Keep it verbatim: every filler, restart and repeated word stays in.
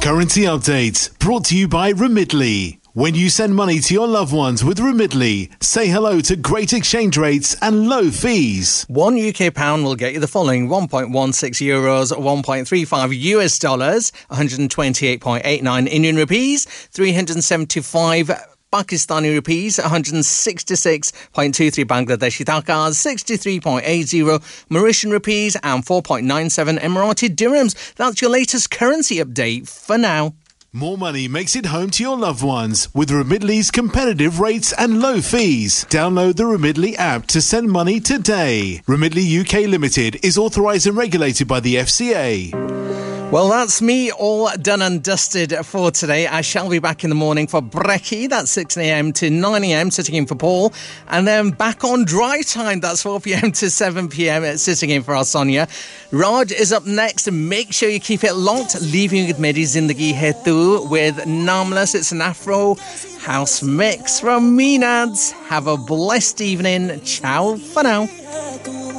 Currency update brought to you by Remitly. When you send money to your loved ones with Remitly, say hello to great exchange rates and low fees. One U K pound will get you the following: one point one six euros, one point three five U S dollars, one hundred twenty-eight point eight nine Indian rupees, three hundred seventy-five Pakistani rupees, one hundred sixty-six point two three Bangladeshi takas, sixty-three point eight zero Mauritian rupees, and four point nine seven Emirati dirhams. That's your latest currency update for now. More money makes it home to your loved ones with Remitly's competitive rates and low fees. Download the Remitly app to send money today. Remitly U K Limited is authorised and regulated by the F C A. Well, that's me all done and dusted for today. I shall be back in the morning for Brekkie. That's six a.m. to nine a.m. sitting in for Paul. And then back on drive time. That's four p.m. to seven p.m. sitting in for our Sonia. Raj is up next. Make sure you keep it locked. Leaving with Meri Zindagi Hai Tu with Nameless. It's an Afro house mix from Minads. Have a blessed evening. Ciao for now.